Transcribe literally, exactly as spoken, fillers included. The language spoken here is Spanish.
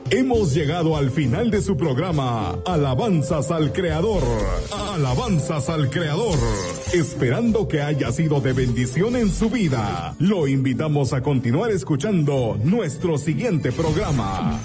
Hemos llegado al final de su programa, Alabanzas al Creador. Alabanzas al Creador. Esperando que haya sido de bendición en su vida. Lo invitamos a continuar escuchando nuestro siguiente programa.